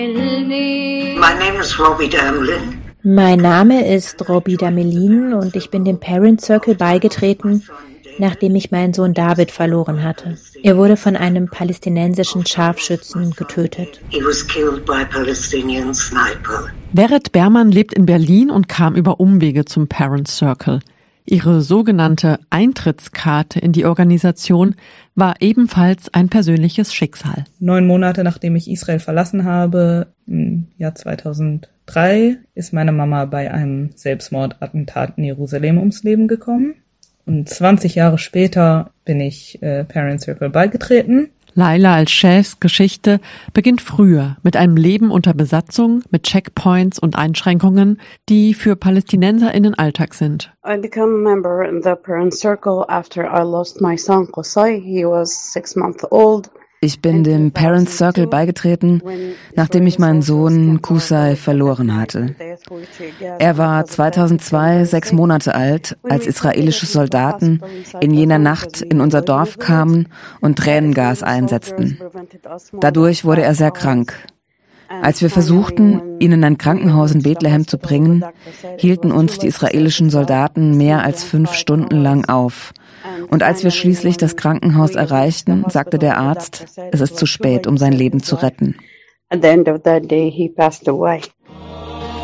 Mein Name ist Robbie Damelin und ich bin dem Parent Circle beigetreten, nachdem ich meinen Sohn David verloren hatte. Er wurde von einem palästinensischen Scharfschützen getötet. Veret Berman lebt in Berlin und kam über Umwege zum Parent Circle. Ihre sogenannte Eintrittskarte in die Organisation war ebenfalls ein persönliches Schicksal. 9 Monate nachdem ich Israel verlassen habe, im Jahr 2003, ist meine Mama bei einem Selbstmordattentat in Jerusalem ums Leben gekommen. Und 20 Jahre später bin ich Parent Circle beigetreten. Laila Al-Shehs Geschichte beginnt früher mit einem Leben unter Besatzung, mit Checkpoints und Einschränkungen, die für PalästinenserInnen Alltag sind. I became a member in the Parent Circle after I lost my son Qusay. He was 6 months old. Ich bin dem Parent Circle beigetreten, nachdem ich meinen Sohn Qusay verloren hatte. Er war 2002 6 Monate alt, als israelische Soldaten in jener Nacht in unser Dorf kamen und Tränengas einsetzten. Dadurch wurde er sehr krank. Als wir versuchten, ihn in ein Krankenhaus in Bethlehem zu bringen, hielten uns die israelischen Soldaten mehr als 5 Stunden lang auf. Und als wir schließlich das Krankenhaus erreichten, sagte der Arzt, es ist zu spät, um sein Leben zu retten.